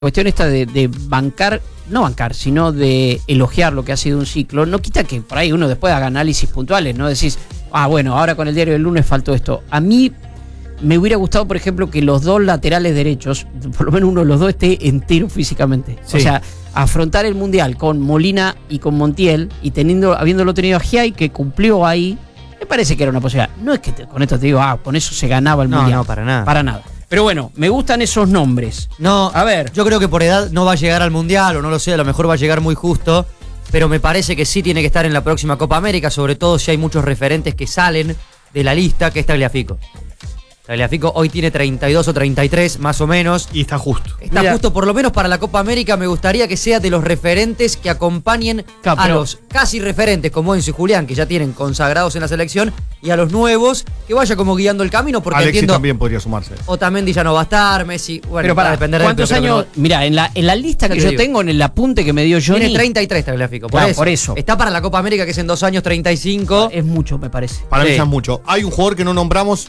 cuestión esta de bancar, no bancar, sino de elogiar lo que ha sido un ciclo, no quita que por ahí uno después haga análisis puntuales, ¿no? Decís, bueno, ahora con el diario del lunes faltó esto. A mí me hubiera gustado, por ejemplo, que los dos laterales derechos, por lo menos uno de los dos, esté entero físicamente. Sí. O sea, afrontar el Mundial con Molina y con Montiel, y habiéndolo tenido a Giai, que cumplió ahí, me parece que era una posibilidad. No es que con esto te digo, con eso se ganaba el Mundial. No, para nada. Para nada. Pero bueno, me gustan esos nombres. No, a ver. Yo creo que por edad no va a llegar al Mundial, o no lo sé, a lo mejor va a llegar muy justo, pero me parece que sí tiene que estar en la próxima Copa América, sobre todo si hay muchos referentes que salen de la lista, que es Tagliafico. Tagliafico hoy tiene 32 o 33, más o menos. Y está justo. Está justo, por lo menos para la Copa América. Me gustaría que sea de los referentes que acompañen a los casi referentes como Enzo y Julián, que ya tienen consagrados en la selección, y a los nuevos, que vaya como guiando el camino, porque Alexis entiendo, también podría sumarse. Otamendi ya no va a estar, Messi, bueno, pero va a depender de ¿cuántos años? Mirá, en la lista que yo tengo, en el apunte que me dio Johnny, tiene 33 Tagliafico, por eso. Está para la Copa América, que es en 2 años, 35. Es mucho, me parece. Para mí ya es mucho. Hay un jugador que no nombramos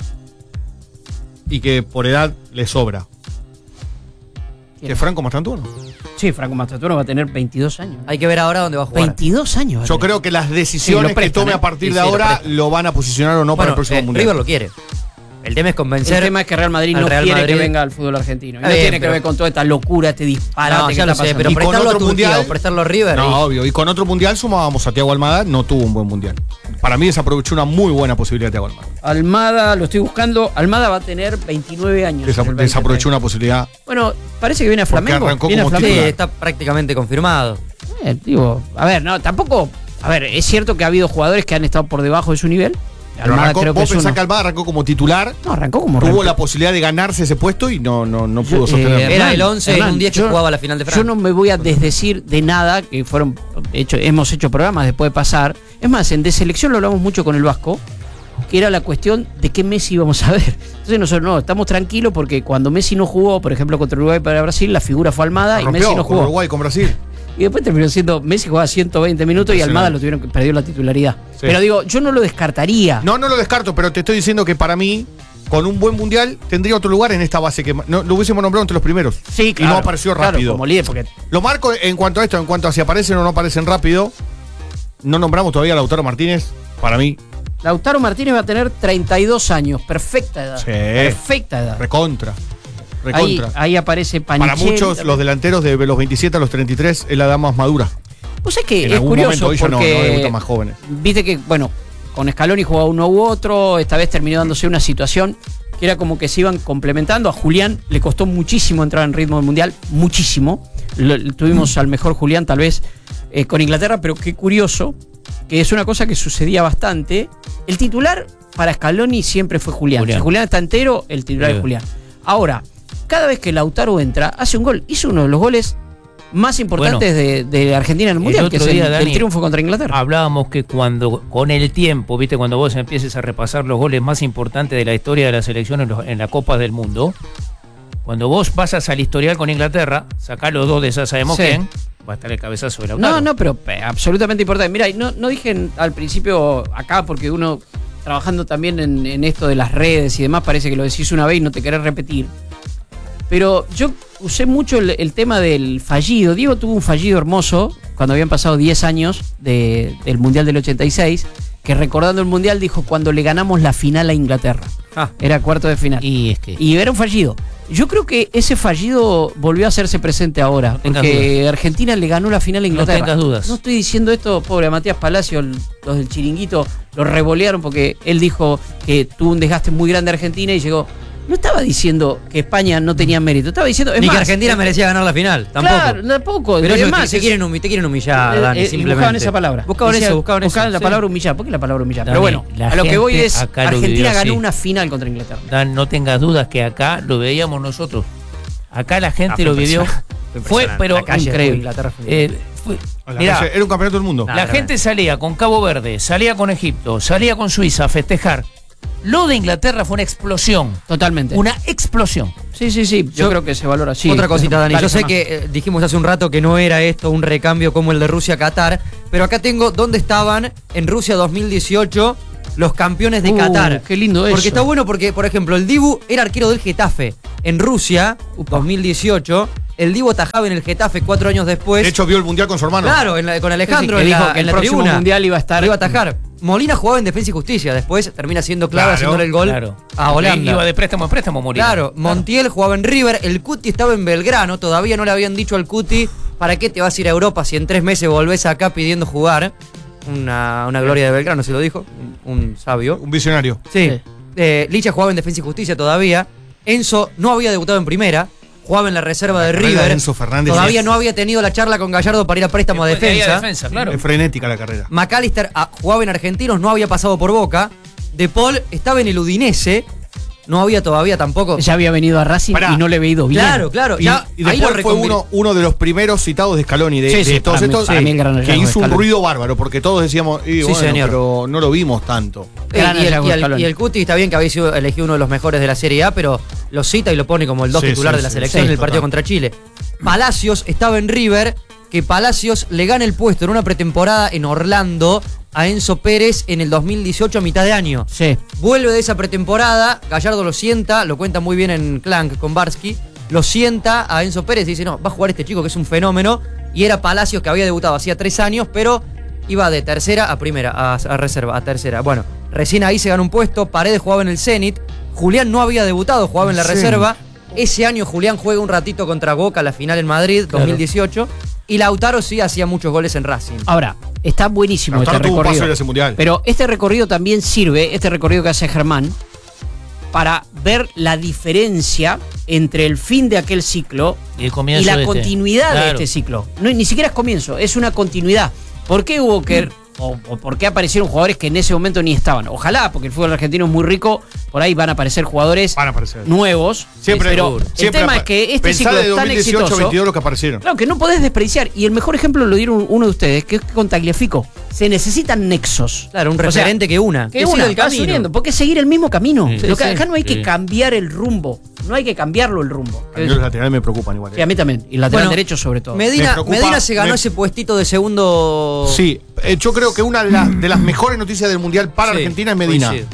y que por edad le sobra. ¿Que Franco Mastantuono? Sí, Franco Mastantuono va a tener 22 años. Hay que ver ahora dónde va a jugar. 22 años. Yo creo que las decisiones que tome a partir de ahora lo van a posicionar o no para el próximo Mundial. River lo quiere. El tema es convencer. El tema es que Real Madrid no quiere que venga al fútbol argentino. Y no tiene que ver con toda esta locura, este disparate que está pasando. Pero y con otro mundial, prestarlo a River. No, obvio. Y con otro mundial sumábamos a Thiago Almada, no tuvo un buen mundial. Para mí desaprovechó una muy buena posibilidad de Thiago Almada. Almada, lo estoy buscando. Almada va a tener 29 años. Desaprovechó una posibilidad. Bueno, parece que viene a Flamengo. Arrancó viene como Flamengo. Sí, está prácticamente confirmado. A ver, no, tampoco. A ver, es cierto que ha habido jugadores que han estado por debajo de su nivel. Almada, arrancó, creo que vos pensás que Almada arrancó como titular. No, arrancó como tuvo la posibilidad de ganarse ese puesto y no pudo sostenerlo. Era el 11 en un día que jugaba la final de Francia. Yo no me voy a desdecir de nada, que hemos hecho programas después de pasar. Es más, en Deselección lo hablamos mucho con el Vasco, que era la cuestión de qué Messi íbamos a ver. Entonces nosotros no, estamos tranquilos porque cuando Messi no jugó, por ejemplo, contra Uruguay para Brasil, la figura fue Almada y Messi no jugó. Con Uruguay, con Brasil. Y después terminó siendo Messi jugaba 120 minutos y Almada perdió la titularidad. Sí. Pero digo, yo no lo descartaría. No lo descarto, pero te estoy diciendo que para mí, con un buen mundial, tendría otro lugar en esta base que no lo hubiésemos nombrado entre los primeros. Sí, claro. Y no apareció rápido. Como líder, porque lo marco en cuanto a esto, en cuanto a si aparecen o no aparecen rápido. No nombramos todavía a Lautaro Martínez, para mí. Lautaro Martínez va a tener 32 años, perfecta edad. Sí. Perfecta edad. Recontra. Ahí aparece Panichel. Para muchos, los delanteros de los 27 a los 33 es la edad más madura. Pues es que es curioso porque no debutan más jóvenes. Viste que, bueno, con Scaloni jugaba uno u otro, esta vez terminó dándose una situación que era como que se iban complementando. A Julián le costó muchísimo entrar en ritmo del Mundial, muchísimo. Tuvimos al mejor Julián tal vez con Inglaterra, pero qué curioso, que es una cosa que sucedía bastante. El titular para Scaloni siempre fue Julián. Si Julián está entero, el titular es Julián. Ahora, cada vez que Lautaro entra, hace un gol. Hizo uno de los goles más importantes de Argentina en el Mundial, que es el triunfo contra Inglaterra. Hablábamos que cuando, con el tiempo, viste, cuando vos empieces a repasar los goles más importantes de la historia de la selección en la Copa del Mundo, cuando vos pasas al historial con Inglaterra, sacá los dos de ya sabemos quién, va a estar el cabezazo de Lautaro. No, pero absolutamente importante. Mira, no dije al principio acá, porque uno trabajando también en esto de las redes y demás, parece que lo decís una vez y no te querés repetir. Pero yo usé mucho el tema del fallido. Diego tuvo un fallido hermoso cuando habían pasado 10 años del Mundial del 86, que recordando el Mundial dijo cuando le ganamos la final a Inglaterra. Era cuarto de final. Y era un fallido. Yo creo que ese fallido volvió a hacerse presente ahora, porque Argentina le ganó la final a Inglaterra. No tengas dudas. No estoy diciendo esto, pobre Matías Palacio, los del Chiringuito lo revolearon porque él dijo que tuvo un desgaste muy grande a Argentina y llegó. No estaba diciendo que España no tenía mérito, estaba diciendo... Ni que Argentina merecía ganar la final, tampoco. Claro, tampoco. Pero ellos te quieren humillar, Dani, simplemente. Buscaban esa palabra. Buscaban la palabra humillar. ¿Por qué la palabra humillar? Dani, pero bueno, a lo que voy es, Argentina ganó una final contra Inglaterra. Dan, no tengas dudas que acá lo veíamos nosotros. Acá la gente lo vivió. Fue, pero increíble. Mirá, era un campeonato del mundo. La gente salía con Cabo Verde, salía con Egipto, salía con Suiza a festejar. Lo de Inglaterra fue una explosión. Totalmente. Una explosión. Sí. Yo creo que se valora así. Otra cosita, Dani. Yo sé que dijimos hace un rato que no era esto un recambio como el de Rusia-Qatar, pero acá tengo dónde estaban en Rusia 2018 los campeones de Qatar. Qué lindo eso. Porque está bueno porque, por ejemplo, el Dibu era arquero del Getafe. En Rusia, 2018, el Dibu atajaba en el Getafe 4 años después. De hecho, vio el mundial con su hermano. Claro, con Alejandro que en dijo la, que en el la próximo tribuna. mundial iba a estar. Lo iba a atajar. Molina jugaba en Defensa y Justicia. Después termina siendo clave Claro, haciéndole el gol Claro. a Holanda. Iba de préstamo en préstamo, Molina. Claro, Montiel jugaba en River, el Cuti estaba en Belgrano, todavía no le habían dicho al Cuti, ¿para qué te vas a ir a Europa si en 3 meses volvés acá pidiendo jugar? Una gloria de Belgrano, se lo dijo, un sabio. Un visionario. Sí. Licha jugaba en Defensa y Justicia todavía. Enzo no había debutado en primera, jugaba en la reserva de carrera River. de Enzo Fernández Todavía es- no había tenido la charla con Gallardo para ir a préstamo a Después de ahí defensa. defensa, claro. Es frenética la carrera. McAllister jugaba en Argentinos, no había pasado por Boca. De Paul estaba en el Udinese, no había todavía tampoco. Ya había venido a Racing Pará. y no le había ido bien. Claro, Y, ya y ahí lo después fue reconvirtió. uno de los primeros citados de Scaloni, de, Sí, de sí, todos para mí- estos, para mí el gran que hallazgo de hizo un Scaloni. ruido bárbaro, porque todos decíamos, Sí, bueno, señor. pero no lo vimos tanto. Gran hallazgo de Scaloni. Y el Cuti está bien que había sido elegido uno de los mejores de la Serie A, pero lo cita y lo pone como el 2 Sí, titular sí, de la sí, selección sí, en el partido total. contra Chile. Palacios estaba en River, que Palacios le gana el puesto en una pretemporada en Orlando a Enzo Pérez en el 2018 a mitad de año. Sí. Vuelve de esa pretemporada, Gallardo lo sienta, lo cuenta muy bien en Clank con Barsky, lo sienta a Enzo Pérez y dice, no, va a jugar este chico que es un fenómeno, y era Palacios que había debutado hacía 3 años, pero iba de tercera a primera, a reserva, a tercera. Bueno, recién ahí se ganó un puesto, Paredes jugaba en el Zenit, Julián no había debutado, jugaba en la Zenit. reserva, ese año Julián juega un ratito contra Boca, la final en Madrid, 2018, y Lautaro sí hacía muchos goles en Racing. Ahora, está buenísimo Lautaro este tuvo un paso recorrido. en ese mundial. Pero este recorrido también sirve, este recorrido que hace Germán, para ver la diferencia entre el fin de aquel ciclo Y el comienzo y la de este. continuidad de Claro. este ciclo. No, ni siquiera es comienzo, es una continuidad. ¿Por qué hubo que o por qué aparecieron jugadores que en ese momento ni estaban? Ojalá, porque el fútbol argentino es muy rico, por ahí van a aparecer jugadores Van a aparecer. nuevos. Siempre, pero siempre el tema es que este pensá ciclo de es tan 2018 exitoso. 22 los que aparecieron. Claro, que no podés despreciar. Y el mejor ejemplo lo dieron uno de ustedes, que es con Tagliafico. Se necesitan nexos. Claro, un O sea, referente que una. Que siga una, el vas camino. uniendo. ¿Por qué seguir el mismo camino? Sí, Lo que sí, acá no hay sí. que cambiar el rumbo. No hay que cambiarlo el rumbo. A mí los laterales me preocupan igual. Sí, a mí también. Y el lateral Bueno, derecho sobre todo. Me Medina preocupa- se ganó me- ese puestito de segundo. Sí, yo creo que una de las mejores noticias del mundial para Sí, Argentina es Medina. coincido.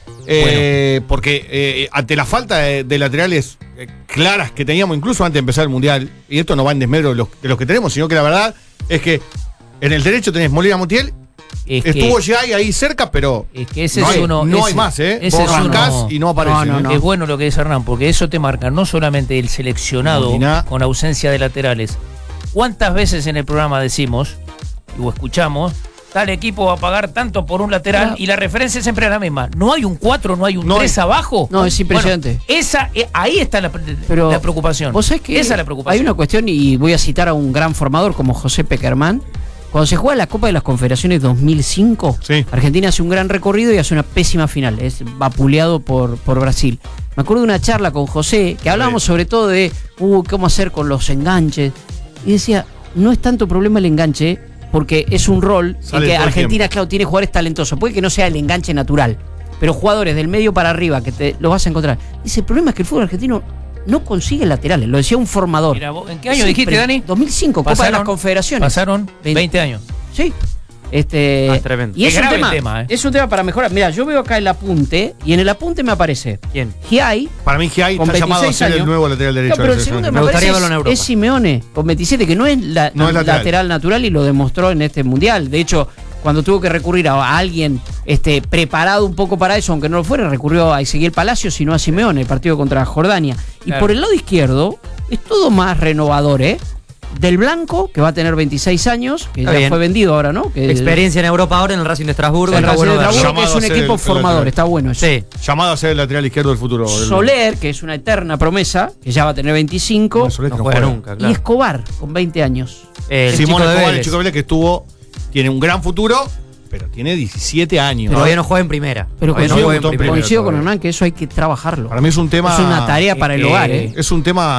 Porque ante la falta de laterales claras que teníamos incluso antes de empezar el mundial, y esto no va en desmedro de los que tenemos, sino que la verdad es que en el derecho tenés Molina Montiel, Es que- estuvo ya ahí cerca, pero Es que ese no, es hay, uno. no ese- hay más, ¿eh? ese Vos es uno- arrancás y no aparece. No, no, Es bueno lo que dice Hernán, porque eso te marca no solamente el seleccionado Molina. con ausencia de laterales. ¿Cuántas veces en el programa decimos o escuchamos, tal equipo va a pagar tanto por un lateral Claro. y la referencia siempre es la misma? ¿No hay un 4, no hay un No 3 hay. abajo? No, es impresionante. Bueno, ahí está la preocupación. Vos sabés que esa es la preocupación. hay una cuestión, y voy a citar a un gran formador como José Peckerman. Cuando se juega la Copa de las Confederaciones 2005, Sí. Argentina hace un gran recorrido y hace una pésima final. Es vapuleado por Brasil. Me acuerdo de una charla con José que hablábamos sobre todo de cómo hacer con los enganches. Y decía, no es tanto problema el enganche, porque es un rol Sale en que todo el Argentina, tiempo. claro, tiene jugadores talentosos. Puede que no sea el enganche natural, pero jugadores del medio para arriba que te los vas a encontrar. Dice, el problema es que el fútbol argentino no consigue laterales. Lo decía un formador. Mira, vos, ¿en qué año dijiste, Dani? 2005, Copa de las Confederaciones. Pasaron 20 años. Sí. Es tremendo. Y Es es un grave el tema, tema, ¿eh? es un tema para mejorar. Mira, yo veo acá el apunte y en el apunte me aparece ¿Quién? Giai. Para mí Giai Con está llamado a 26 ser el años. nuevo lateral derecho. No, pero de el la segundo selección. me gustaría parece verlo en Europa. es Simeone con 27, que no es No es lateral. natural y lo demostró en este mundial. De hecho, cuando tuvo que recurrir a alguien preparado un poco para eso, aunque no lo fuera, recurrió a Ezequiel Palacios, sino a Simeone, el partido contra Jordania. Y Claro. por el lado izquierdo es todo más renovador, ¿eh? Del Blanco, que va a tener 26 años, que Está ya bien. fue vendido ahora, ¿no? Que Experiencia en Europa ahora en el Racing de Estrasburgo. el está Racing bueno de verlo. Estrasburgo, que es Llamado un a ser equipo el formador, lateral. está bueno eso. Sí. Llamado a ser el lateral izquierdo del futuro. Soler, que es una eterna promesa, que ya va a tener 25. No, Soler No no juega juega. nunca, Y claro. Escobar, con 20 años. El Simón chico de Escobar, el Vélez. chico de Vélez que tiene un gran futuro, pero tiene 17 años. Todavía no juega en primera. Pero Todavía no coincido juega en con primera. coincido con todavía. Hernán que eso hay que trabajarlo. Para mí es un tema. Es una tarea para el hogar, ¿eh? Es un tema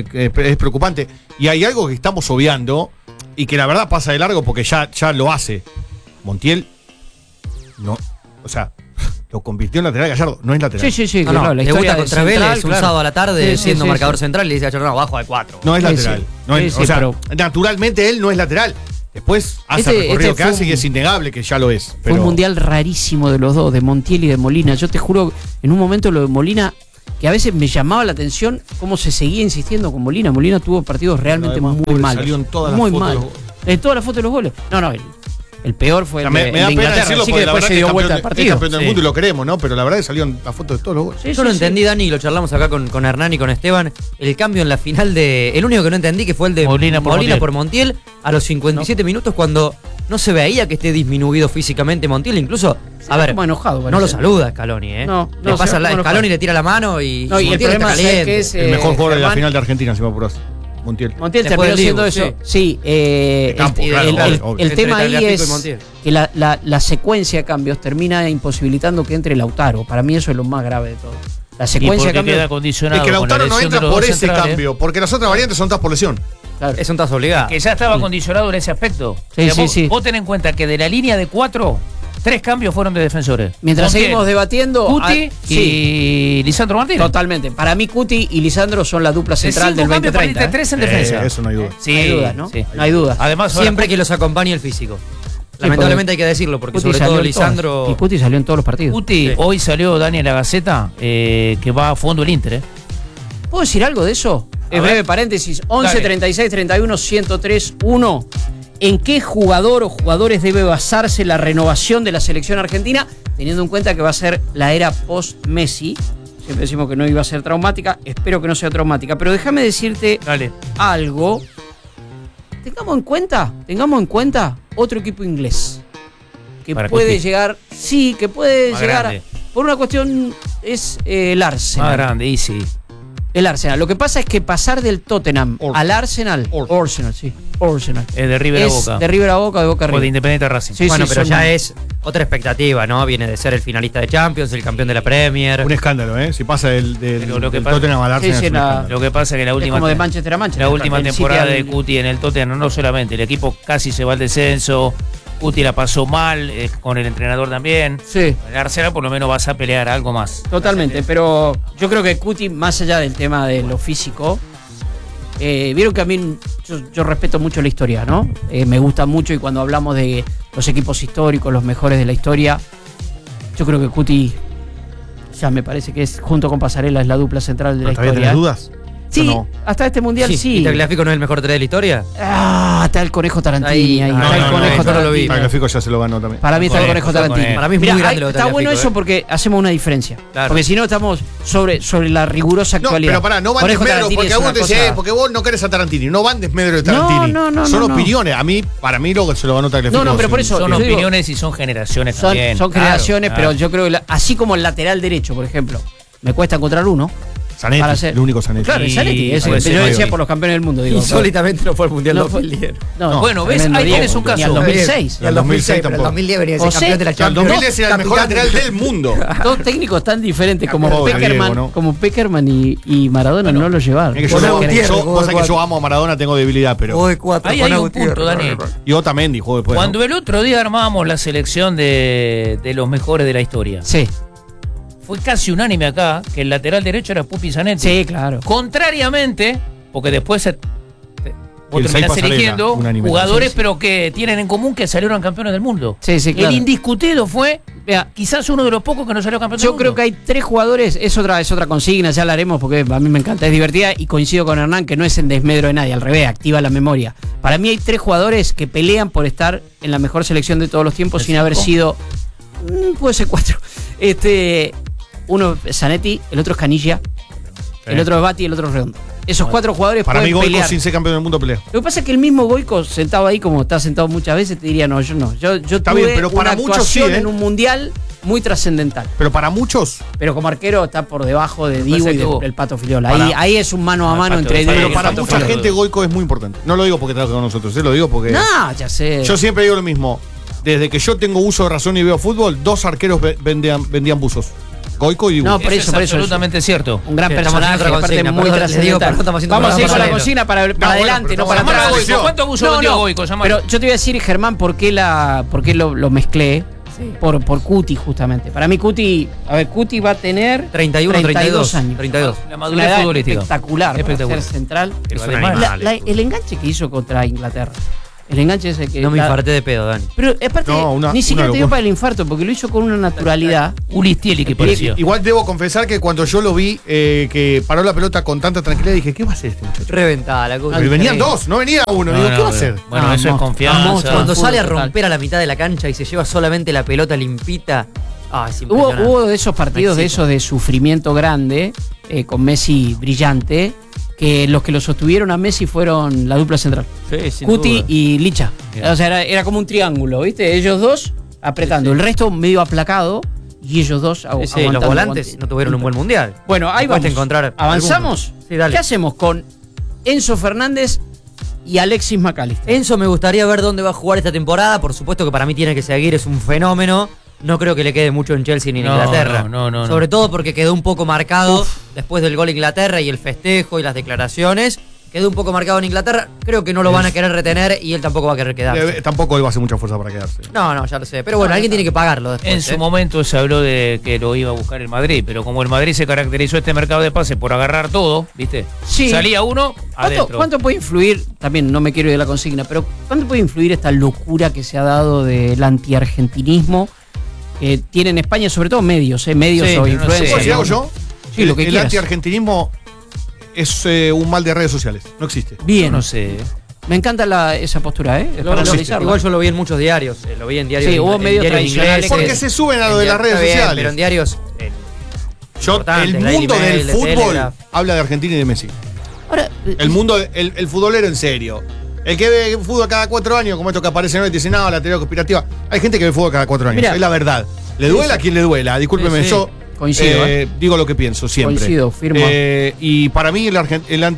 es preocupante. Y hay algo que estamos obviando y que la verdad pasa de largo porque ya lo hace. Montiel, no. O sea, lo convirtió en lateral Gallardo. No es lateral. Sí, sí, sí. No, claro, no, la debuta historia de contra central, Vélez un claro. sábado a la tarde Sí, sí, siendo sí, marcador sí. central y le dice a Gallardo, bajo de 4. No es Sí, lateral. sí. No es- Sí, sí, o sea, pero- naturalmente él no es lateral. Después hace el recorrido que fue hace y es innegable que ya lo es. Fue Pero un mundial rarísimo de los dos, de Montiel y de Molina. Yo te juro, en un momento lo de Molina, que a veces me llamaba la atención cómo se seguía insistiendo con Molina. Molina tuvo partidos realmente además, muy pobre, malos. salió en todas las muy fotos malos. de los En todas las fotos de los goles. No, el peor fue o sea, el me de da pena Inglaterra. decirlo Así que porque la después verdad se que dio es vuelta al campeón, es partido. campeón del Sí. mundo y lo queremos, ¿no? Pero la verdad que salieron las fotos de todos los goles. Sí, Yo lo sí, entendí, sí. Dani, y lo charlamos acá con Hernán y con Esteban. El cambio en la final de. El único que no entendí que fue el de Molina por por Montiel a los 57 minutos, cuando no se veía que esté disminuido físicamente Montiel. Incluso, a ver, como enojado, no lo parece. saluda Scaloni, ¿eh? No, le no, se pasa ve como Scaloni enojado. le tira la mano y No, y el Montiel está problema, ¿sabes caliente. qué es? El mejor jugador de la Germán- final de Argentina, si me apuras. Montiel. Montiel Después terminó del siendo Dibu, eso. Sí, De campo, claro, obvio. el Entre tema ahí Tagliafico y es Montiel. que la secuencia de cambios termina imposibilitando que entre Lautaro. Para mí eso es lo más grave de todo. La Y secuencia de porque cambios. queda condicionado Es que con la Lautaro no lesión de entra los por dos ese centrales, cambio, porque las otras variantes son todas por lesión. Claro. Es un tazo obligado. que ya estaba condicionado en ese aspecto. Sí, O sea, sí, vos, sí. vos ten en cuenta que de la línea de 4, 3 cambios fueron de defensores. Mientras Montiel, seguimos debatiendo. Cuti sí, y Lisandro Martínez. totalmente. Para mí, Cuti y Lisandro son la dupla De central 5 del cambios 2030. perdiste 3 en defensa. Eso no hay duda. Sí, No hay duda, ¿no? sí. No hay duda. Además, ahora Siempre que los acompañe el físico. Lamentablemente hay que decirlo, porque Cuti sobre salió todo en todas. Lisandro. Y Cuti salió en todos los partidos. Cuti, Sí. hoy salió Dani en la Gaceta, que va a fondo el Inter. ¿Puedo decir algo de eso? A En ver. breve paréntesis. 11 Dale. 36 31 103 1. ¿En qué jugador o jugadores debe basarse la renovación de la selección argentina? Teniendo en cuenta que va a ser la era post-Messi. Siempre decimos que no iba a ser traumática. Espero que no sea traumática. Pero déjame decirte Dale. algo. Tengamos en cuenta otro equipo inglés. Que Para puede Cuti. llegar. Sí, que puede Más llegar. grande. Por una cuestión es el Arsenal. Más grande, y sí. El Arsenal. Lo que pasa es que pasar del Tottenham al Arsenal. Arsenal, sí. Arsenal. Es de River a Es Boca. de River a Boca, de Boca a O de River. Independiente a Racing. Sí, Bueno, sí, pero son- ya es otra expectativa, ¿no? Viene de ser el finalista de Champions, el campeón de la Premier. Un escándalo, ¿eh? Si pasa del Pero lo que del pasa- Tottenham al Arsenal Sí, sí, es un la- escándalo. Lo que pasa es que la Es última, como de Manchester a Manchester. la última El City temporada al- de Cuti en el Tottenham, no solamente, el equipo casi se va al descenso, Cuti la pasó mal, con el entrenador también. Sí, El Arsenal por lo menos vas a pelear algo más. totalmente. Pero yo creo que Cuti, más allá del tema de lo físico, vieron que a mí yo respeto mucho la historia, ¿no? Me gusta mucho y cuando hablamos de los equipos históricos, los mejores de la historia, yo creo que Cuti ya me parece que es, junto con Pasarela, es la dupla central de la ¿Todavía historia. tenés dudas? Sí, Yo no. hasta este mundial sí. ¿Y Tagliafico no es el mejor 3 de la historia? Ah, está el conejo Tarantini ahí. Ahí. Está el No, conejo no, no lo Tarantini. vi. Tagliafico ya se lo ganó también. Para mí está el Conejo, conejo Tarantini. conejo. Para mí es muy Mirá, grande lo de está bueno Tagliafico, eso porque hacemos una diferencia. Claro. Porque si no estamos sobre la rigurosa No, actualidad. pero pará, no van Conejo desmedro, Tarantini porque es a vos una te cosa- decís, porque vos no querés a Tarantini. No van desmedro de Tarantini. No, Son no. opiniones. Para mí lo que se lo ganó Tagliafico. No, pero por eso- Son yo digo- opiniones y son generaciones Son, también. son Claro, generaciones, claro. pero yo creo que así como el lateral derecho, por ejemplo, me cuesta encontrar uno. Zanetti, para hacer- el único Zanetti. Claro, Y- Zanetti, ese, puede ser, yo decía sí. por los campeones del mundo. Digo, Insólitamente no fue al Mundial No fue- 2010. No, Bueno, ¿ves? tremendo, Ahí Diego. tienes un caso. Ni al 2006. Y al 2006 pero el tampoco. 2010 venía de ser José, campeón de la O sea, el Champions. 2010 era el mejor lateral del mundo. Dos técnicos tan diferentes como Pobre Peckerman, Diego, ¿no? como Peckerman y Maradona no lo llevaron. Es que yo, Con vos Gutiérrez, sabés que Gutiérrez. yo amo a Maradona, tengo debilidad, pero. Jugó de 4 Ahí hay un punto, Dani. Y Otamendi jugó después. Cuando ¿no? el otro día armábamos la selección de los mejores de la historia, Sí, fue casi unánime acá que el lateral derecho era Pupi Zanetti. sí, claro. Contrariamente, porque después vos El terminás seis Pasarela, eligiendo unánime. jugadores, Sí, sí. pero que tienen en común que salieron campeones del mundo. Sí, sí, claro. El indiscutido fue Vea, quizás uno de los pocos que no salió campeón del yo mundo. creo que hay tres jugadores, es otra consigna, ya la haremos porque a mí me encanta, es divertida y coincido con Hernán que no es en desmedro de nadie, al revés, activa la memoria. Para mí hay tres jugadores que pelean por estar en la mejor selección de todos los tiempos sin haber sido, puede ser cuatro. Uno es Zanetti, el otro es Canilla, el otro es Bati y el otro es Redondo. Esos cuatro jugadores Para mí, pueden Goico pelear. sin ser campeón del mundo pelea. Lo que pasa es que el mismo Goico sentado ahí como está sentado muchas veces te diría no, yo no. Yo Está tuve bien, pero para una muchos actuación sí, ¿eh? en un mundial muy trascendental. Pero para muchos. Pero como arquero está por debajo de Dibu Parece y que hubo- del Pato Filiola. Para- Ahí es un mano a Ah, mano Pato entre Filiola. Dibu Pero y para Pato mucha Filiola. gente Goico es muy importante. No lo digo porque trabaja con nosotros, lo digo porque. No, ya sé. Yo siempre digo lo mismo. Desde que yo tengo uso de razón y veo fútbol, dos arqueros vendían buzos. Goico y Dibu. No, Eso por es eso. absolutamente cierto. Un gran Sí, estamos personaje, haciendo otra aparte consigna, muy perdón, les digo, trascendental. pero estamos haciendo Vamos a ir con la paralelo. consigna para bueno, adelante, pero no para estamos atrás. hablando de Goico. ¿Cuánto abuso vendió Goico? Llamalo. Pero yo te voy a decir, Germán, por qué lo mezclé. Por Cuti, justamente. Para mí, Cuti va a tener 31, 32 años. 32. La Una madurez edad futbolística. espectacular, para Espectacular. ser central. Es un un animal. animal. El enganche que hizo contra Inglaterra. El enganche ese que... No me infarté de pedo, Dani. Pero aparte, No, ni siquiera una te dio locura. para el infarto, porque lo hizo con una naturalidad. Ulistieli que parecía. Igual debo confesar que cuando yo lo vi, que paró la pelota con tanta tranquilidad, dije, ¿qué va a hacer este muchacho? Reventada la cosa. Pero venían dos, no venía uno. No, Digo, no, ¿qué va a pero- hacer? Bueno, Ah, eso es monstruo. confianza. Cuando Fútbol sale a total. romper a la mitad de la cancha y se lleva solamente la pelota limpita. Es Hubo, impresionante. hubo de esos partidos, Me de excita. esos de sufrimiento grande, con Messi brillante, que los que lo sostuvieron a Messi fueron la dupla central. Sí, sin Cuti duda. y Licha. Bien. O sea, era como un triángulo, ¿viste? Ellos dos apretando. Sí, sí. El resto medio aplacado y ellos dos Sí, aguantando. los volantes no tuvieron un buen mundial. Bueno, ahí Cuesta vamos. encontrar ¿Avanzamos? alguno. Sí, dale. ¿Qué hacemos con Enzo Fernández y Alexis McAllister? Enzo me gustaría ver dónde va a jugar esta temporada. Por supuesto que para mí tiene que seguir, es un fenómeno. No creo que le quede mucho en Chelsea ni en No, Inglaterra. no. Sobre todo porque quedó un poco marcado después del gol Inglaterra y el festejo y las declaraciones. Quedó un poco marcado en Inglaterra. Creo que no lo van a querer retener y él tampoco va a querer quedarse. Tampoco él va a hacer mucha fuerza para quedarse. No, ya lo sé. Pero bueno, alguien tiene que pagarlo después. En su momento se habló de que lo iba a buscar el Madrid, pero como el Madrid se caracterizó este mercado de pases por agarrar todo, ¿viste? Sí. Salía uno, ¿Cuánto, adentro. cuánto puede influir, también no me quiero ir de la consigna, pero cuánto puede influir esta locura que se ha dado del antiargentinismo que tiene en España, sobre todo medios, medios Sí, o pero no influencers? ¿Puedo decir ¿no? algo yo? Sí, lo que el quieras. antiargentinismo es un mal de redes sociales. No existe. Bien, No sé. me encanta esa postura, ¿eh? Es No, para no, analizarla. igual yo lo vi en muchos diarios. Lo vi en diarios, Sí, hubo en medios diarios tradicionales ingleses. Porque se suben a lo de las redes Está bien, sociales. Pero en diarios. Yo, importantes, el Daily mundo Mail, del de fútbol Telegraph. habla de Argentina y de Messi. Ahora, El mundo, el futbolero en serio. El que ve fútbol cada 4 años, como esto que aparece en el dice, no, la teoría conspirativa. Hay gente que ve fútbol cada 4 años. Mira. Es la verdad. Le duela a quien le duela. Discúlpeme, Sí, sí. yo Coincido, digo lo que pienso siempre. Coincido, firmo. Y para mí el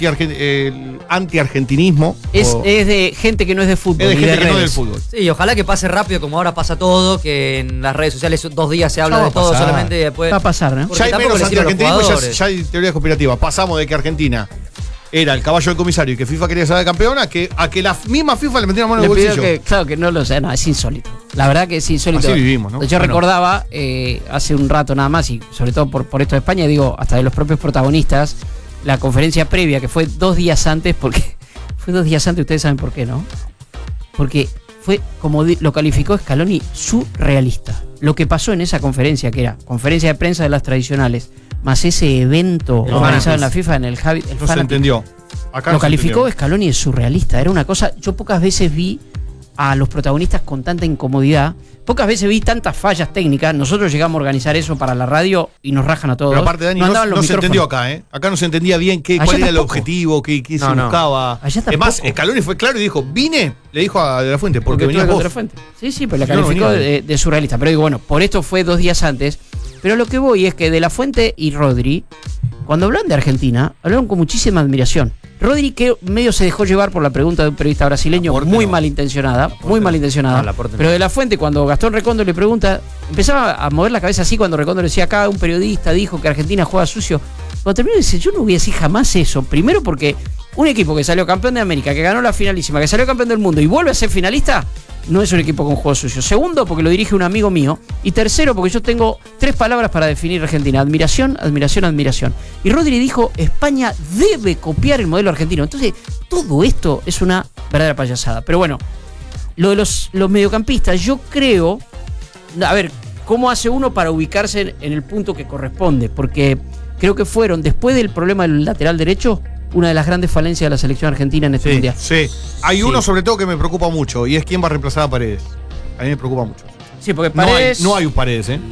antiargentinismo es de gente que no es de fútbol. es de ni gente que no es del redes. fútbol. Sí, ojalá que pase rápido como ahora pasa todo, que en las redes sociales 2 días se habla Ya va de a todo pasar. solamente y después... Va a pasar, ¿no? Porque Ya hay tampoco menos le sirve a los antiargentinismo, jugadores. ya hay teorías conspirativas. Pasamos de que Argentina era el caballo del comisario y que FIFA quería ser campeona a que la misma FIFA le metiera la mano en Le el pido bolsillo. que, claro, que no lo sé, no, es insólito. La verdad que es insólito. Así vivimos, ¿no? Yo Bueno. recordaba hace un rato nada más, y sobre todo por esto de España, digo, hasta de los propios protagonistas, la conferencia previa, que fue 2 días antes, porque fue 2 días antes, ustedes saben por qué, ¿no? Porque fue, como lo calificó Scaloni, surrealista. Lo que pasó en esa conferencia, que era conferencia de prensa de las tradicionales, más ese evento El organizado en la Fanatics. FIFA, en el Javi, el No se Fanatics, entendió. Acá lo no se calificó entendió. Scaloni de surrealista. Era una cosa. Yo pocas veces vi a los protagonistas con tanta incomodidad. Pocas veces vi tantas fallas técnicas. Nosotros llegamos a organizar eso para la radio y nos rajan a todos. Pero aparte, Dani, andaban los no se micrófonos. entendió acá, ¿eh? Acá no se entendía bien Allá cuál era el tampoco. objetivo, qué se No, no. buscaba. Allá Es más, tampoco. Scaloni fue claro y dijo, vine, le dijo a De La Fuente, porque Porque venías estuve vos. contra Fuente. Sí, sí, pero la Yo no calificó venía. de surrealista. Pero digo, bueno, por esto fue 2 días antes. Pero lo que voy es que De La Fuente y Rodri, cuando hablaron de Argentina, hablaron con muchísima admiración. Rodri, que medio se dejó llevar por la pregunta de un periodista brasileño, Laporte muy no. malintencionada, muy No, malintencionada. Laporte no. Pero De La Fuente, cuando Gastón Recondo le pregunta, empezaba a mover la cabeza así cuando Recondo le decía, acá un periodista dijo que Argentina juega sucio. Cuando terminó dice, yo no voy a decir jamás eso. Primero porque un equipo que salió campeón de América, que ganó la finalísima, que salió campeón del mundo y vuelve a ser finalista, no es un equipo con juego sucio. Segundo, porque lo dirige un amigo mío. Y tercero, porque yo tengo 3 palabras para definir Argentina. Admiración, admiración, admiración. Y Rodri dijo, España debe copiar el modelo argentino. Entonces, todo esto es una verdadera payasada. Pero bueno, lo de los mediocampistas, yo creo... A ver, ¿cómo hace uno para ubicarse en el punto que corresponde? Porque creo que fueron, después del problema del lateral derecho, una de las grandes falencias de la selección argentina en este mundial. Sí. Hay uno sobre todo que me preocupa mucho y es quién va a reemplazar a Paredes. A mí me preocupa mucho. Sí, porque Paredes... No hay un Paredes, ¿eh?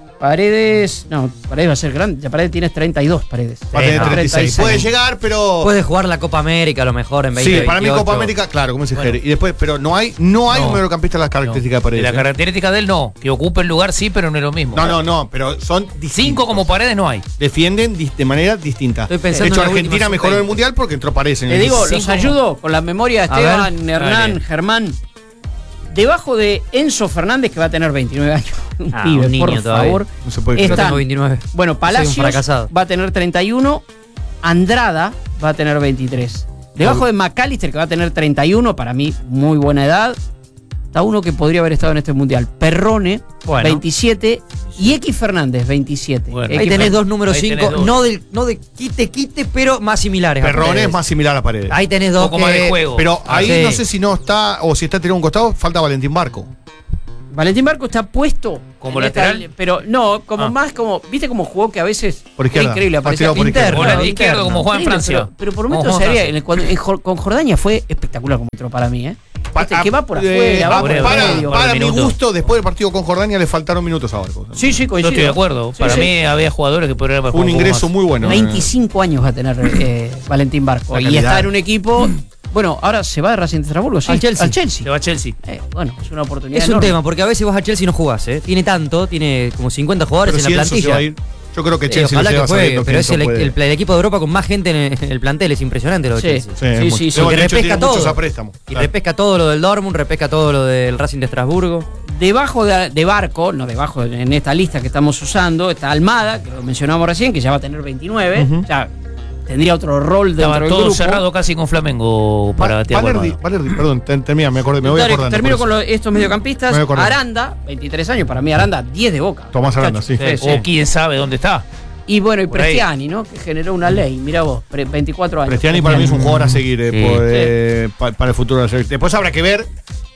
Paredes va a ser grande. Ya Paredes tiene 32 Paredes. Va a tener no. 36. Puede llegar, pero... Puede jugar la Copa América a lo mejor en 2028. Sí, para mí Copa América, claro, como dice Bueno. Jere. Y después, pero no hay un mediocampista de las características de Paredes. La ¿eh? característica de él no. Que ocupe el lugar sí, pero no es lo mismo. No, pero son distintos. 5 como Paredes no hay. Defienden de manera distinta. Estoy pensando de hecho, en la Argentina última mejoró en el sub-20. Mundial porque entró Paredes en Le el digo, equipo. los cinco. ayudo con la memoria de A ver, Esteban, Hernán, dale. Germán. Debajo de Enzo Fernández, que va a tener 29 años. Un Ah, pibe, un niño por todavía. favor. No se puede Yo creer. Están- tengo 29. Bueno, Soy un Palacios fracasado. va a tener 31. Andrada va a tener 23. Debajo de McAllister, que va a tener 31, para mí muy buena edad. está uno que podría haber estado en este mundial. Perrone, Bueno. 27, y X Fernández, 27. Bueno. Ahí tenés dos números Ahí 5, tenés dos. no de quite, pero más similares. a Perrone Paredes. es más similar a Paredes. Ahí tenés Un dos poco más de juego. Pero ahí sí. no sé si no está, o si está tirado a un costado, falta Valentín Barco. Valentín Barco está puesto. ¿Como en lateral? pero no, como Ah. más como. ¿Viste cómo jugó que a veces. Por izquierda. Era increíble, Más aparecía tirado por interno, izquierda. Por el izquierdo, como juega en Increíble, Francia. Pero por Como momentos juega en sería. Francia. Con Jordania fue espectacular como entró para mí, ¿eh? Viste, Pa- que va por ah, afuera, va por el para- medio. para mi minutos. gusto, después del partido con Jordania le faltaron minutos a Barco. Sí, sí, Yo coincido. estoy de acuerdo. Sí, Para sí. mí había jugadores que podrían haber Fue un jugado ingreso más. muy bueno. 25 años va a tener Valentín Barco. La Y calidad. está en un equipo. Bueno, ahora se va de Racing de Estrasburgo, sí. Al Chelsea. Se va a Chelsea. Bueno, es una oportunidad. Es un enorme. tema, porque a veces vas a Chelsea y no jugás, ¿eh? Tiene tanto, tiene como 50 jugadores Pero en si la Enzo se va plantilla. a ir, yo creo que Sí, Chelsea lo ojalá lleva que juegue, sabiendo que pero es Enzo puede. el equipo de Europa con más gente en el plantel, es impresionante lo de Sí. Chelsea. Sí, Sí, mucho. sí, sí. Luego, Que de hecho, repesca tiene muchos todo. a préstamo. Y repesca todo lo del Dortmund, repesca todo lo del Racing de Estrasburgo. Debajo de Barco, no debajo, en esta lista que estamos usando, está Almada, que lo mencionamos recién, que ya va a tener 29. Ujú. Ya tendría otro rol dentro Estaba del todo grupo. cerrado casi con Flamengo para Thiago Valerdi, Almada. Valerdi, perdón, termina, me acordé, me voy Dale, acordando. termino por con eso. estos mediocampistas. Me voy acordando. Aranda, 23 años, para mí Aranda, 10 de Boca. Tomás Aranda, Muchacho. sí. Sí, O sí. quién sabe dónde está. Y bueno, y Por ahí. Prestiani, ¿no? Que generó una ley, mira vos, 24 años. Prestiani para mí es un jugador a seguir Sí. para el futuro de la selección. Después habrá que ver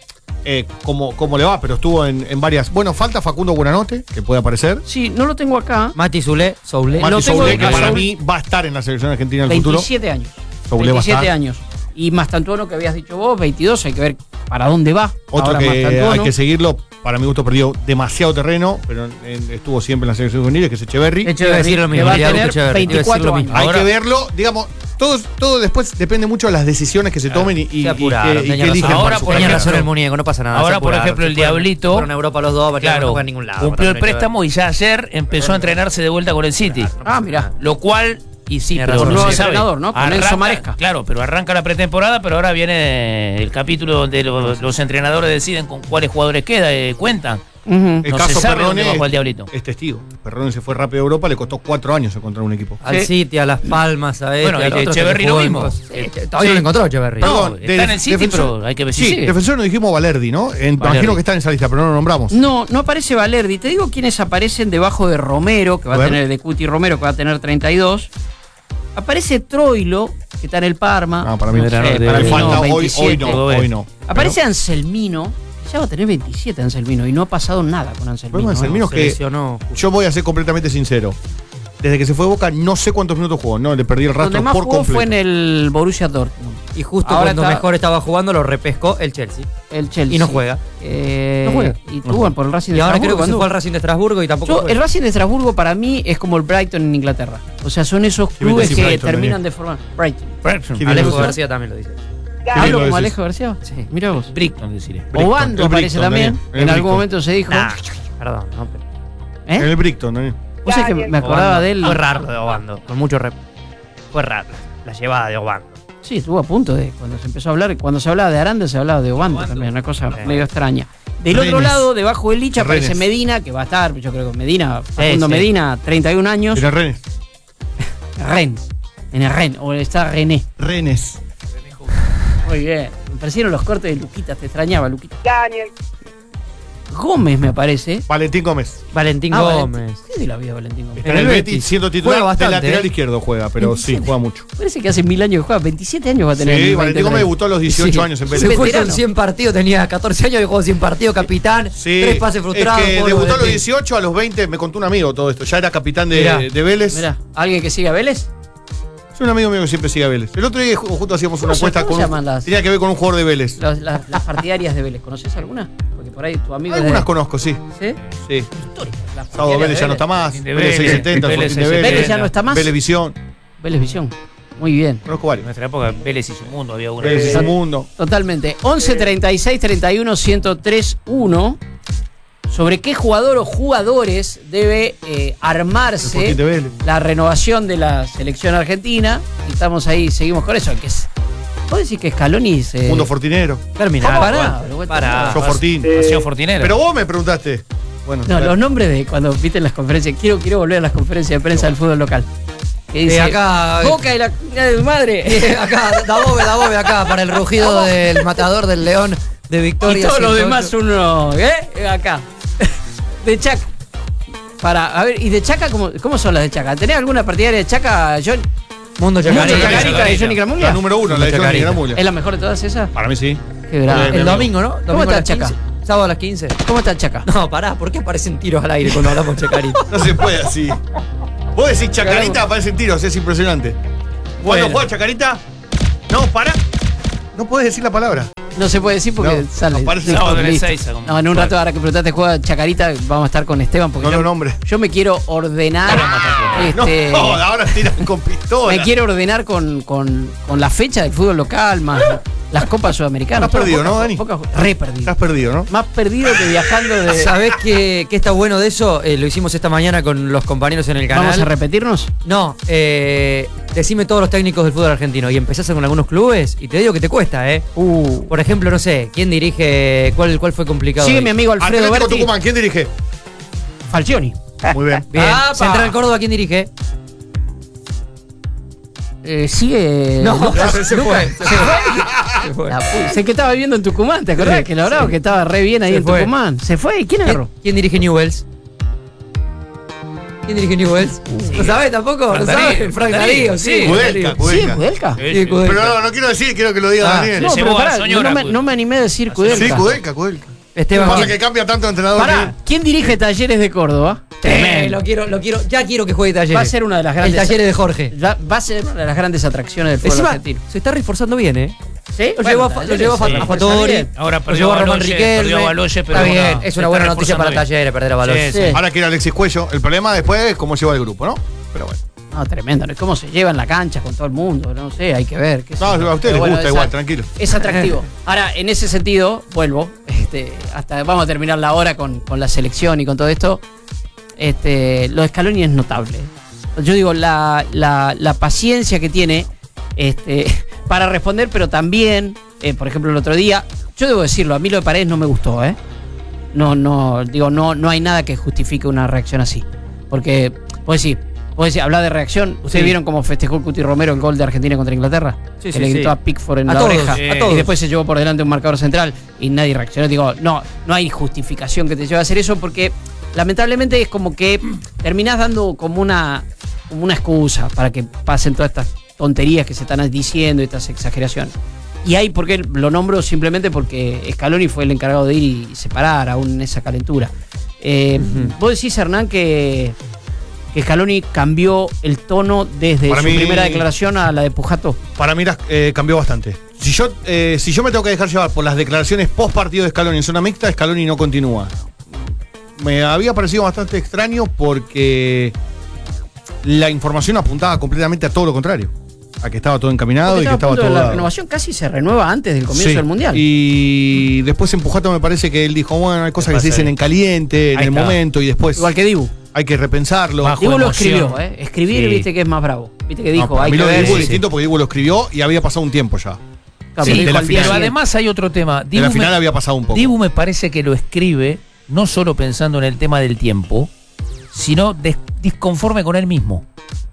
cómo le va, pero estuvo en varias. Bueno, falta Facundo Buenanote, que puede aparecer. Sí, no lo tengo acá. Mati Soule. Mati tengo Soule, de que casa. para mí va a estar en la selección argentina en el futuro. 27 años. Soule va a 27 estar. años. Y Mastantuono, que habías dicho vos, 22, hay que ver para dónde va. Otro ahora que hay Mastantuono. que seguirlo, para mi gusto perdió demasiado terreno, pero estuvo siempre en la selección juvenil, que es Echeverry. Iba a decir lo que mismo, va a Lidia tener Echeverry, iba a decir 24 lo años. mismo. Hay Ahora- que verlo, digamos, todo después depende mucho de las decisiones que se tomen y Se apuraron, qué tenía eligen. razón. Ahora, para su por Tenía carrera. razón el muñeco, no pasa nada. Ahora, se por apuraron, ejemplo, se el fueron- Diablito- Fueron a Europa los dos, para que no Claro, jueguen a ningún lado. cumplió el Para tener préstamo y ya ayer empezó a entrenarse de vuelta con el City. Ah, mirá. Lo cual, y sí, Tiene pero razón, no nuevo se sabe. entrenador, ¿no? Con Enzo Maresca. Claro, pero arranca la pretemporada, pero ahora viene el capítulo donde los entrenadores deciden con cuáles jugadores cuentan. Ujú. El No caso se sabe Perrone dónde bajó el Diablito. es testigo. Perrone se fue rápido a Europa, le costó 4 años encontrar un equipo. Al Sí. City, a Las Palmas, a Bueno, al y otro Echeverry que lo jugó en mismo. cosas. Todavía no lo encontró Echeverry. No, Perdón, está en el City, pero hay que ver si Sí, sigue. defensor nos dijimos Valerdi, ¿no? Imagino Valerdi. que está en esa lista, pero no lo nombramos. No, no aparece Valerdi. Te digo quiénes aparecen debajo de Romero, que va A a ver. tener, de Cuti Romero, que va a tener 32. Aparece Troilo, que está en el Parma. No, para mí, No era de- le mí falta no, hoy 27. no, hoy no. Aparece Anselmino, que ya va a tener 27 Anselmino, y no ha pasado nada con Anselmino. Bueno, Anselmino- Se que- lesionó. Yo voy a ser completamente sincero. Desde que se fue Boca, no sé cuántos minutos jugó. No, le perdí el Donde rastro más por jugó completo. fue en el Borussia Dortmund. Y justo Ahora cuando está- mejor estaba jugando, lo repescó el Chelsea. El Chelsea. Y no juega. No juega. Y tuvo por el Racing de Y ahora creo Estrasburgo, que se ¿cuándo? fue al Racing de Estrasburgo y tampoco Yo, juega. el Racing de Estrasburgo para mí es como el Brighton en Inglaterra. O sea, son esos Sí, clubes sí, que Brighton, terminan Daniel. de formar. Brighton. Brighton. Qué bien Alejo lo decís. García también lo dice. bien ¿Hablo lo como decís. Alejo García? Sí. Mira vos. Brighton, deciré. Obando el aparece Brighton, también. Daniel, el En algún Brighton. momento se dijo. Nah, perdón, no, pero ¿Eh? En el Brighton, Daniel. Vos sabés que me acordaba Obando. de él. Fue raro lo de Obando, con mucho fue raro la llevada de Obando. Sí, estuvo a punto de cuando se empezó a hablar. Cuando se hablaba de Aranda, se hablaba de Obando también. Una cosa medio extraña. Del otro Rennes. lado, debajo del Licha, aparece Rennes. Medina, que va a estar. Yo creo que Medina, Facundo sí. Medina, 31 años. Era Rennes. Rennes. En el Rennes. O está René. Rennes. Muy bien. Me parecieron los cortes de Luquita. Te extrañaba, Luquita. Gómez me parece. Valentín Gómez. Valentín Ah, Gómez. ¿Qué de la vida Valentín Gómez? Está en el Betis, siendo titular Juega bastante, del lateral ¿eh? izquierdo juega, pero sí, juega mucho. Parece que hace 1000 años que juega. 27 años va a tener. Sí, en el Valentín 2023. Gómez debutó a los 18 Sí. años en Se Vélez. fue veterano. con 100 partidos, tenía 14 años y jugó 100 partidos, capitán, Sí, 3 pases frustrados. es que pobre debutó a los Valentín. 18, a los 20 me contó un amigo todo esto. Ya era capitán Mirá, de Vélez. Mirá, ¿alguien que siga a Vélez? Es un amigo mío que siempre sigue a Vélez. El otro día juntos hacíamos una ¿Cómo encuesta se con llaman las- tenía que ver con un jugador de Vélez. Las partidarias de Vélez. ¿Conoces alguna? Porque por ahí tu amigo. Algunas de... conozco, sí. ¿Sí? Sí. Históricas. Las Sábado partidarias Vélez de ya no está más. De Vélez Vélez, 670, Vélez Fortín de Vélez. Vélez ya no está más. Vélez Visión. Vélez Visión. Muy bien. Conozco En varios. nuestra época, Vélez y su mundo había una. Vélez y su mundo. Totalmente. 11 36 31 103 1. ¿Sobre qué jugador o jugadores debe El armarse Fortín de Vélez. la renovación de la selección argentina? Y estamos ahí, seguimos con eso. Que es, ¿vos decís que Scaloni se... Mundo Fortinero. Terminal. Pará, Pará. Yo Fortín. Nació Fortinero. Pero vos me preguntaste. Bueno, No, claro. los nombres de cuando viste en las conferencias. Quiero volver a las conferencias de prensa del fútbol local. Que dice, acá- Boca y la de tu madre. Acá, da Bobe, acá, para el rugido del matador del león de Y victoria. todos los 108. demás uno, acá. De Chaca. A ver, ¿y de Chaca cómo son las de Chaca? ¿Tenés alguna partidaria de Chaca, John? Mundo Chacarita. Mundo Chacarita de Johnny Gramulia. La número 1, la de Johnny Chacarita. Gramulia. ¿Es la mejor de todas esas? Para mí sí. Qué grave. Bien. El domingo, ¿no? Domingo está a las Chaca? 15. Sábado a las 15. ¿Cómo está Chaca? No, pará, ¿por qué aparecen tiros al aire cuando hablamos de Chacarita? No se puede así. Vos decís Chacarita, aparecen tiros, es impresionante. ¿Cuándo Bueno. juega Chacarita? No, para. No puedes decir la palabra. No se puede decir porque No, sale. aparece sábado en el Listo. Ezeiza, como- No, en un rato, ahora que preguntaste juega Chacarita, vamos a estar con Esteban porque No yo, lo nombre. yo me quiero ordenar. No, ahora tiran con pistola. Me quiero ordenar con la fecha del fútbol local, más las copas sudamericanas. Estás perdido, ¿no, Dani? Re perdido. Estás perdido, ¿no? Más perdido que viajando de. ¿Sabés qué está bueno de eso? Lo hicimos esta mañana con los compañeros en el canal. ¿Vamos a repetirnos? No, decime todos los técnicos del fútbol argentino y empezás con algunos clubes y te digo que te cuesta, ¿eh? Por ejemplo, no sé, ¿quién dirige? ¿Cuál fue complicado? Sigue hoy? mi amigo Alfredo Atlético Berti. Tucumán, ¿quién dirige? Falcioni. Muy bien. Bien. ¡Apa! Central Córdoba, ¿quién dirige? Sigue. No, Lucas. se fue. Se fue. Sé que estaba viviendo en Tucumán, ¿te acordás? Sí, Que lo hablaba, sí. que estaba re bien ahí Se en fue. Tucumán. ¿Se fue? ¿Y quién agarró? ¿Quién dirige Newells? ¿Quién dirige Newells? ¿Lo sabés tampoco? ¿Lo Frank sabés? Darío. Frank Darío, sí. Kudelka, Sí, Kudelka. Kudelka. Sí, Kudelka. Pero no quiero decir, quiero que lo diga Ah, Daniel. No, Se pero llevó a pará, Soñora, no me animé a decir Kudelka. Sí, Kudelka. Esteban, Pasa ¿quién? que cambia tanto de entrenador. Pará, ¿quién dirige Talleres de Córdoba? Lo quiero, ya quiero que juegue Talleres. Va a ser una de las El grandes. Talleres de Jorge. Va a ser una de las grandes atracciones del fútbol Encima, argentino. se está reforzando bien, ¿eh? ¿Sí? Lo llevó a Fatori. Ahora Lo perdió llevó a a Román Baloye, Riquelme. perdió a Baloye, pero Está bien, bueno, es se una está buena noticia para reforzando bien. Talleres perder a Baloye. Sí, sí. Ahora quiere Alexis Cuello. El problema después es cómo lleva el grupo, ¿no? Pero bueno. No, tremendo. ¿no? ¿Cómo se lleva en la cancha con todo el mundo? No sé, hay que ver. qué sé No, yo. a ustedes Pero les gusta es igual, a- tranquilo. Es atractivo. Ahora, en ese sentido, vuelvo. Hasta vamos a terminar la hora con la selección y con todo esto. Lo de Scaloni es notable. Yo digo, la paciencia que tiene para responder, pero también, por ejemplo, el otro día, yo debo decirlo, a mí lo de Paredes no me gustó, ¿eh? No hay nada que justifique una reacción así. Porque, vos decís, hablar de reacción, ¿ustedes Sí. vieron cómo festejó Cuti Romero el gol de Argentina contra Inglaterra? Sí, que sí, le gritó sí. a Pickford en A la todos, oreja. a todos. Y después se llevó por delante un marcador central y nadie reaccionó. Digo, no hay justificación que te lleve a hacer eso porque lamentablemente es como que terminás dando como una excusa para que pasen todas estas tonterías que se están diciendo y estas exageraciones. Y ahí, ¿por qué lo nombro? Simplemente porque Scaloni fue el encargado de ir y separar aún en esa calentura. Vos decís, Hernán, que Scaloni cambió el tono desde Para su mí- primera declaración a la de Pujato. Para mí cambió bastante. Si yo me tengo que dejar llevar por las declaraciones post partido de Scaloni en zona mixta, Scaloni no continúa. Me había parecido bastante extraño porque la información apuntaba completamente a todo lo contrario. A que estaba todo encaminado y que Porque estaba a punto todo de la dado. renovación casi se renueva antes del comienzo Sí. del Mundial. Y después en Pujato me parece que él dijo, bueno, hay cosas que se dicen en caliente, en Ahí el está. momento, y después Igual que Dibu. hay que repensarlo. Bajo Dibu lo emoción. escribió, ¿eh? Escribir, Sí. viste que es más bravo. Viste que No, dijo, para hay mí que lo de ver. Dibu es si- distinto porque Dibu lo escribió y había pasado un tiempo ya. Claro, Sí, lo dijo de la al día final. Pero siguiente. además hay otro tema. De la final había pasado un poco. Dibu me parece que lo escribe no solo pensando en el tema del tiempo, sino disconforme con él mismo.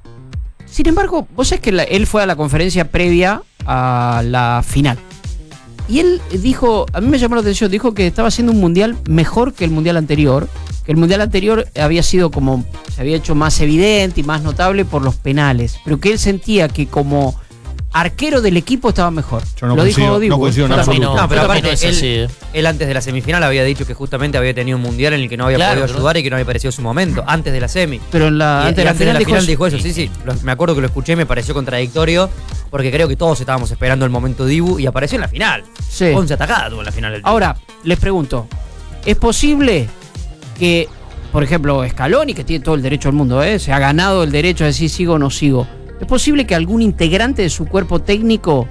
Sin embargo, vos sabés que él fue a la conferencia previa a la final. Y él dijo, a mí me llamó la atención, dijo que estaba haciendo un mundial mejor que el mundial anterior. Que el mundial anterior había sido como, se había hecho más evidente y más notable por los penales. Pero que él sentía que como arquero del equipo estaba mejor. Yo no Lo coincido, dijo Dibu. no coincido en Yo también. absoluto. No, pero Yo también aparte, es así, él antes de la semifinal había dicho que justamente había tenido un mundial en el que no había Claro, podido ayudar y que no había parecido su momento, antes de la semi. Pero en la, Y antes de la final dijo eso. dijo eso, sí, me acuerdo que lo escuché y me pareció contradictorio, porque creo que todos estábamos esperando el momento Dibu y apareció en la final. Sí. 11 atacadas tuvo en la final del Dibu. Ahora, les pregunto, ¿es posible que, por ejemplo, Scaloni, que tiene todo el derecho del mundo, se ha ganado el derecho a decir sigo o no sigo, ¿es posible que algún integrante de su cuerpo técnico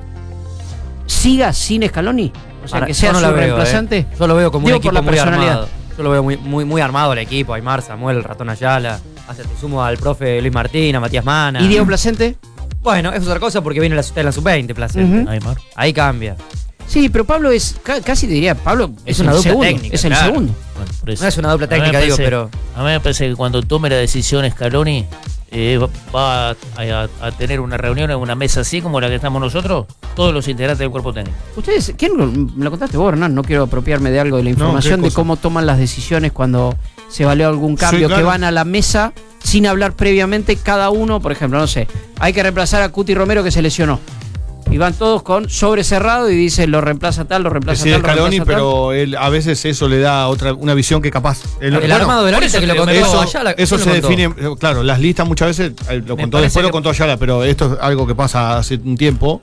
siga sin Scaloni? O sea, Ahora, que sea yo no su la veo, reemplazante. Yo lo veo como Digo, un por equipo la muy personalidad. armado. Yo lo veo muy armado el equipo. Aymar, Samuel, el Ratón Ayala. Hasta te sumo al profe Luis Martín, a Matías Mana. ¿Y Diego Placente? Bueno, es otra cosa porque viene en la sub-20, Placente. Ujú. Aymar. Ahí cambia. Sí, pero Pablo es, casi te diría, Pablo Es el una dupla segundo, técnica, es el claro. segundo. Bueno, por eso. No es una dupla A mí me técnica, digo, parece- pero. A mí me parece que cuando tome la decisión Scaloni, va a tener una reunión en una mesa así como la que estamos nosotros, todos los integrantes del cuerpo técnico. Ustedes, me lo contaste vos, Hernán, no quiero apropiarme de algo de la información de cómo toman las decisiones cuando se evalúa algún cambio, claro, que van a la mesa sin hablar previamente cada uno, por ejemplo, no sé, hay que reemplazar a Cuti Romero que se lesionó. Y van todos con sobre cerrado y dicen lo reemplaza tal, lo reemplaza Sí, tal, Scaloni, lo reemplaza pero él, a veces eso le da una visión que capaz. El armado de la lista que lo contó Ayala. Eso se define, claro, las listas muchas veces, lo contó después, lo contó Ayala, pero esto es algo que pasa hace un tiempo.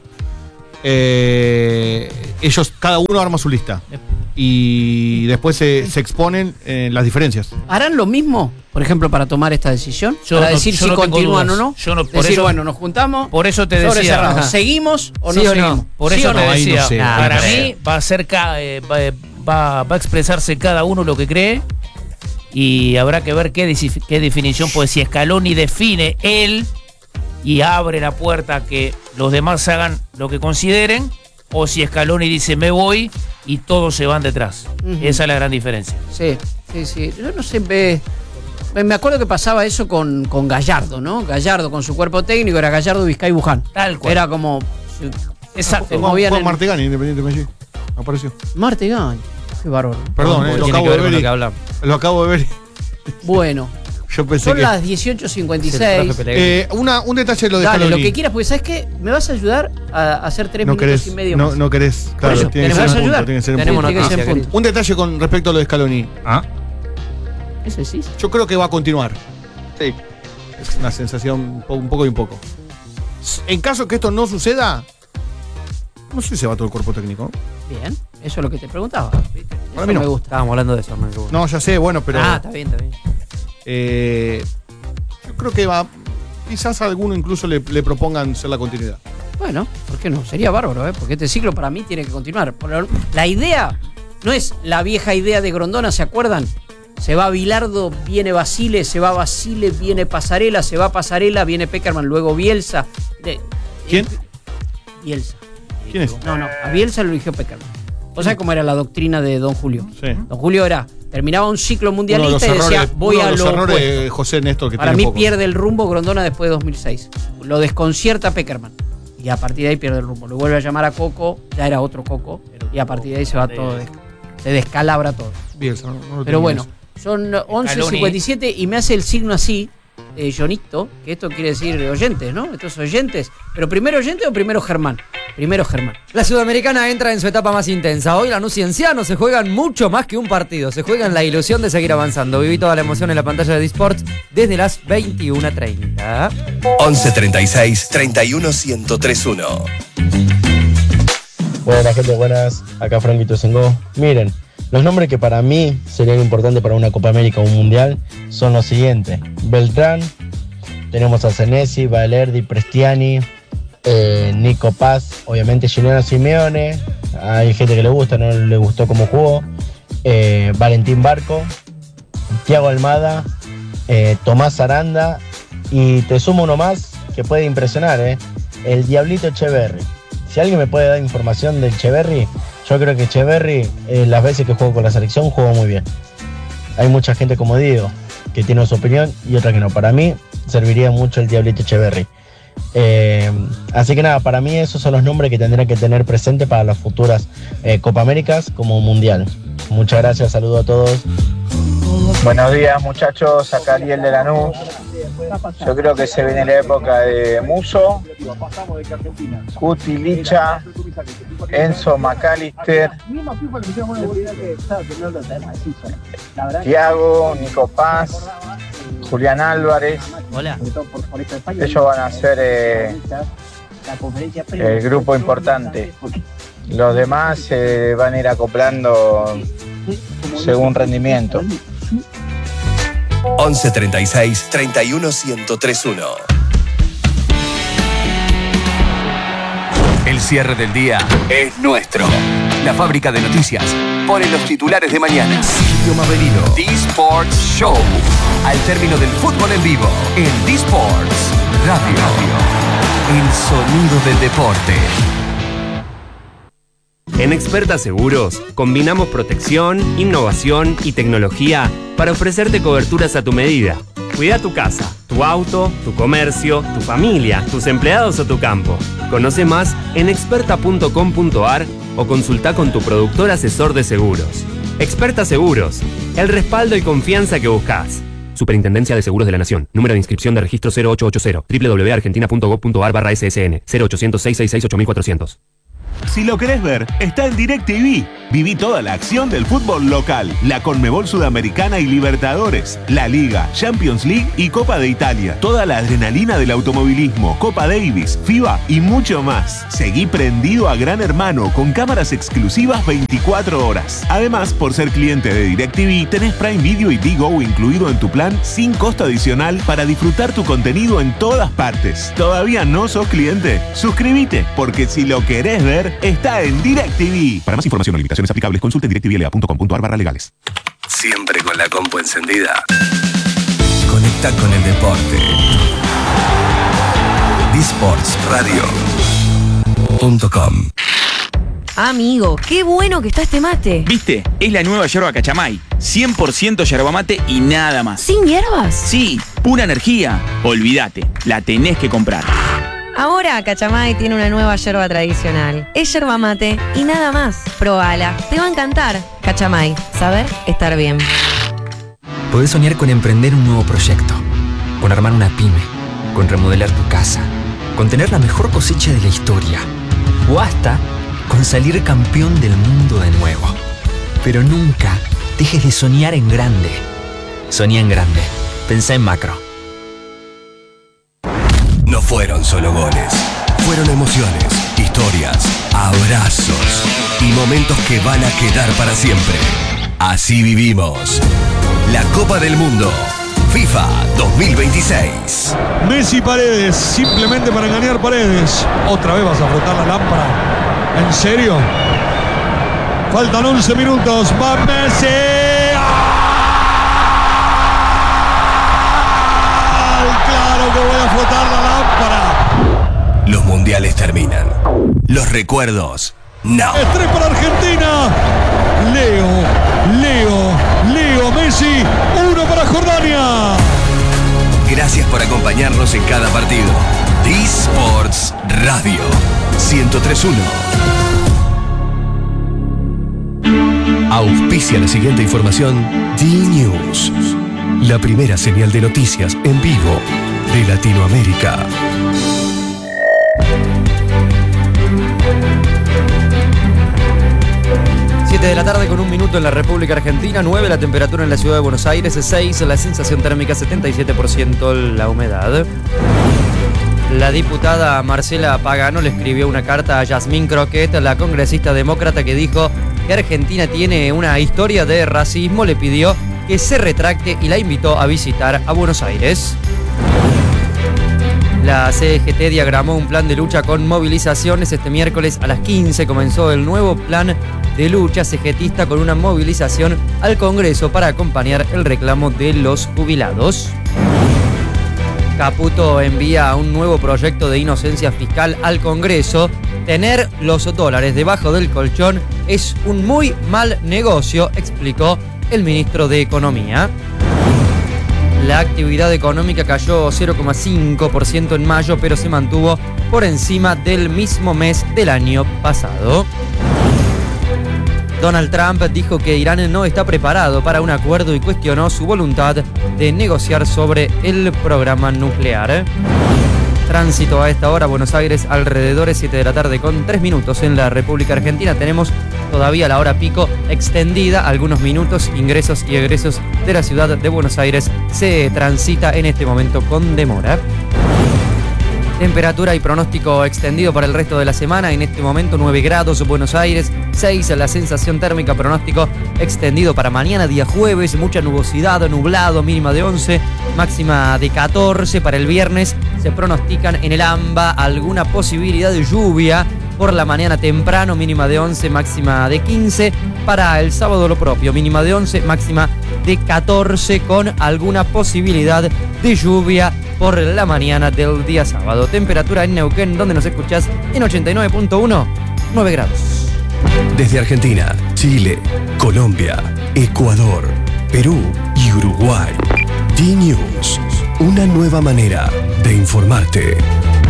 Ellos, cada uno arma su lista. Y después se exponen las diferencias. ¿Harán lo mismo, por ejemplo, para tomar esta decisión? Para decir si continúan o no. Decir, bueno, nos juntamos. Por eso te decía. ¿Seguimos o no ¿Sí o seguimos? no? Por eso ¿Sí te o no? decía. No sé. Para No sé. mí va a ser va a expresarse cada uno lo que cree. Y habrá que ver qué definición, pues si Scaloni define él y abre la puerta a que los demás hagan lo que consideren, o si Scaloni dice me voy y todos se van detrás. Esa es la gran diferencia. Sí. Yo no sé, me acuerdo que pasaba eso con Gallardo, ¿no? Gallardo con su cuerpo técnico era Gallardo, Vizcay, Buján. Tal cual. Era como... Exacto. Se movían Juan en... Martegani, Independiente de Medellín. Apareció. Martegani. Qué bárbaro. Perdón, lo Tiene acabo que de ver con ver. lo que hablamos. Lo acabo de ver. Bueno, Yo pensé son que. las Es el 18:56. profe Pellegrini. Un detalle de lo de Dale, Scaloni. lo que quieras, porque ¿sabes qué? ¿Me vas a ayudar a hacer 3 No minutos querés, y medio más? no querés. Por Claro, eso, tiene que ¿me ser vas a un punto. ayudar? Tiene que ser un Tenemos punto. Tiene que ser noticia, punto. Un detalle con respecto a lo de Scaloni. ¿Eso sí? Yo creo que va a continuar. Sí. Es una sensación un poco y un poco. En caso que esto no suceda, no sé si se va todo el cuerpo técnico. Bien, eso es lo que te preguntaba. ¿viste? Para Eso mí no. me gusta. Estábamos hablando de eso, Hernán. qué bueno. No, ya sé, bueno, pero. Está bien. Yo creo que va. Quizás a alguno incluso le propongan ser la continuidad. Bueno, ¿por qué no? Sería bárbaro, ¿eh? Porque este ciclo para mí tiene que continuar. La idea no es la vieja idea de Grondona, ¿se acuerdan? Se va Bilardo, viene Basile, se va Basile, viene Pasarela, se va Pasarela, viene Peckerman, luego Bielsa. ¿Quién? Bielsa. ¿Quién es? No, a Bielsa lo eligió Peckerman. ¿Vos sabés cómo era la doctrina de Don Julio? Sí. Don Julio terminaba un ciclo Uno de mundialista y decía, voy a los lo errores opuesto. de José Néstor que Para tiene mí poco. pierde el rumbo Grondona después de 2006. Lo desconcierta Peckerman. Y a partir de ahí pierde el rumbo. Lo vuelve a llamar a Coco, ya era otro Coco. Y a partir de ahí se va todo, se descalabra todo. Bielsa, no lo Pero tenía bueno, eso. son 11:57 y me hace el signo así, Jonito, que esto quiere decir oyentes, ¿no? Estos oyentes. ¿Pero primero oyente o primero Germán? Primero Germán. La Sudamericana entra en su etapa más intensa. Hoy Lanús y Enciano se juegan mucho más que un partido. Se juegan la ilusión de seguir avanzando. Viví toda la emoción en la pantalla de D-Sports desde las 21:30. 11 36 31 1031. Buenas gente, buenas. Acá Franquito Sengó. Miren, los nombres que para mí serían importantes para una Copa América o un Mundial son los siguientes. Beltrán, tenemos a Senesi, Valerdi, Prestiani, Nico Paz, obviamente Juliano Simeone. Hay gente que le gusta, no le gustó cómo jugó. Valentín Barco, Thiago Almada, Tomás Aranda. Y te sumo uno más que puede impresionar, el Diablito Echeverri. Si alguien me puede dar información del Echeverri, yo creo que Echeverri, las veces que jugó con la selección, jugó muy bien. Hay mucha gente, como digo, que tiene su opinión y otra que no. Para mí, serviría mucho el Diablito Echeverri. Así que nada, para mí esos son los nombres que tendrán que tener presente para las futuras Copa Américas como Mundial. Muchas gracias, saludos a todos. Buenos días muchachos, acá Ariel de Lanús. Yo creo que se viene la época de Muso, Cuti Licha, Enzo McAllister, Thiago, Nico Paz, Julián Álvarez. Hola. Ellos van a ser el grupo importante. Los demás se van a ir acoplando según rendimiento. 11 36 31 1031. El cierre del día es nuestro. La fábrica de noticias pone los titulares de mañana. Silvio Maverino. D-Sports Show. Al término del fútbol en vivo. En D-Sports Radio. El sonido del deporte. En Experta Seguros, combinamos protección, innovación y tecnología para ofrecerte coberturas a tu medida. Cuida tu casa, tu tu auto, tu comercio, tu familia, tus empleados o tu campo. Conoce más en experta.com.ar o consulta con tu productor asesor de seguros. Experta Seguros, el respaldo y confianza que buscas. Superintendencia de Seguros de la Nación. Número de inscripción de registro 0880. www.argentina.gov.ar/SSN. 0800-666-8400. Si lo querés ver, está en DirecTV. Viví toda la acción del fútbol local, la Conmebol Sudamericana y Libertadores, la Liga, Champions League y Copa de Italia. Toda la adrenalina del automovilismo, Copa Davis, FIBA y mucho más. Seguí prendido a Gran Hermano con cámaras exclusivas 24 horas. Además, por ser cliente de DirecTV, tenés Prime Video y Digo incluido en tu plan sin costo adicional para disfrutar tu contenido en todas partes. ¿Todavía no sos cliente? Suscríbete, porque si lo querés ver, está en DirecTV. Para más información o limitaciones aplicables, consulte directvla.com.ar/legales. Siempre con la compu encendida. Conecta con el deporte. disportsradio.com. Amigo, qué bueno que está este mate. ¿Viste? Es la nueva yerba Cachamay. 100% yerba mate y nada más. ¿Sin hierbas? Sí, pura energía. Olvídate, la tenés que comprar. Ahora Cachamay tiene una nueva yerba tradicional. Es yerba mate y nada más. Probala, te va a encantar. Cachamay, saber estar bien. Podés soñar con emprender un nuevo proyecto, con armar una pyme, con remodelar tu casa, con tener la mejor cosecha de la historia, o hasta con salir campeón del mundo de nuevo. Pero nunca dejes de soñar en grande. Soñá en grande. Pensá en macro. No fueron solo goles, fueron emociones, historias, abrazos y momentos que van a quedar para siempre. Así vivimos la Copa del Mundo FIFA 2026. Messi Paredes, simplemente para engañar Paredes. ¿Otra vez vas a frotar la lámpara? ¿En serio? Faltan 11 minutos. ¡Va Messi! ¡Claro que voy a frotar la lámpara! Los mundiales terminan. Los recuerdos, no. Es 3 para Argentina. Leo Messi. 1 para Jordania. Gracias por acompañarnos en cada partido. D-Sports Radio 103.1. Auspicia la siguiente información. D-News, la primera señal de noticias en vivo de Latinoamérica. De la tarde con 1 minuto en la República Argentina, 9 la temperatura en la ciudad de Buenos Aires, 6 la sensación térmica, 77% la humedad. La diputada Marcela Pagano le escribió una carta a Yasmín Croquet, la congresista demócrata, que dijo que Argentina tiene una historia de racismo, le pidió que se retracte y la invitó a visitar a Buenos Aires. La CGT diagramó un plan de lucha con movilizaciones. Este miércoles a las 15 comenzó el nuevo plan de lucha CGTista con una movilización al Congreso para acompañar el reclamo de los jubilados. Caputo envía un nuevo proyecto de inocencia fiscal al Congreso. Tener los dólares debajo del colchón es un muy mal negocio, explicó el ministro de Economía. La actividad económica cayó 0,5% en mayo, pero se mantuvo por encima del mismo mes del año pasado. Donald Trump dijo que Irán no está preparado para un acuerdo y cuestionó su voluntad de negociar sobre el programa nuclear. Tránsito a esta hora, Buenos Aires, alrededores 7 de la tarde con 3 minutos en la República Argentina. Tenemos todavía la hora pico extendida, algunos minutos, ingresos y egresos de la ciudad de Buenos Aires. Se transita en este momento con demora. Temperatura y pronóstico extendido para el resto de la semana. En este momento 9 grados Buenos Aires, 6 la sensación térmica, pronóstico extendido para mañana día jueves, mucha nubosidad, nublado, mínima de 11, máxima de 14 para el viernes. Se pronostican en el AMBA alguna posibilidad de lluvia por la mañana temprano, mínima de 11, máxima de 15. Para el sábado lo propio, mínima de 11, máxima de 14 con alguna posibilidad de lluvia por la mañana del día sábado. Temperatura en Neuquén, donde nos escuchás, en 89.1, 9 grados. Desde Argentina, Chile, Colombia, Ecuador, Perú y Uruguay. D-News, Una nueva manera de informarte.